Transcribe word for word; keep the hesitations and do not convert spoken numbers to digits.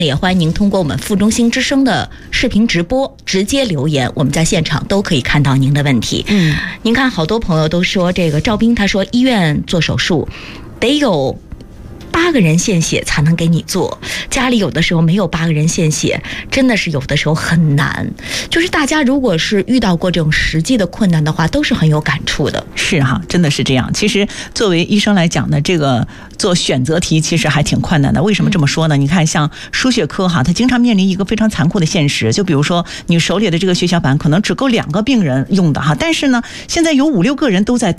也欢迎您通过我们副中心之声的视频直播直接留言，我们在现场都可以看到您的问题。 嗯， 您看，好多朋友都说这个赵斌，他说医院做手术得有八个人献血才能给你做，家里有的时候没有八个人献血，真的是有的时候很难。就是大家如果是遇到过这种实际的困难的话，都是很有感触的。 是哈，真的是这样。其实作为医生来讲呢，这个做选择题其实还挺困难的。为什么这么说呢？你看，像输血科哈，它经常面临一个非常残酷的现实，就比如说你手里的这个血小板可能只够两个病人用的哈，但是呢，现在有五六个人都在等。